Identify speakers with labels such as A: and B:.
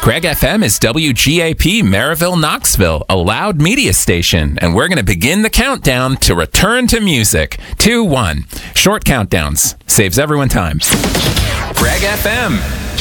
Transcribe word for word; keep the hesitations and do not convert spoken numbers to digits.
A: Craig F M is W G A P Maryville, Knoxville, a loud media station, and we're going to begin the countdown to return to music. Two, one. Short countdowns. Saves everyone time. Craig F M.